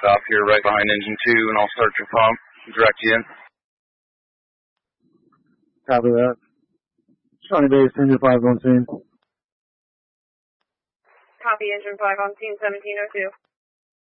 stop here right behind engine 2, and I'll start your pump and direct you in. Copy that. Shawnee Base, engine 5 on scene. Copy, engine 5 on scene, 1702.